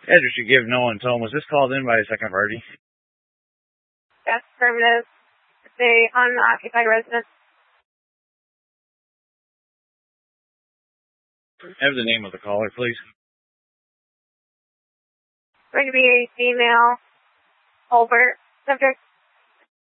Address you give no one tone. Was this called in by a second party? That's affirmative. They unoccupied residence. Have the name of the caller, please. Going to be a female, Holbert, subject.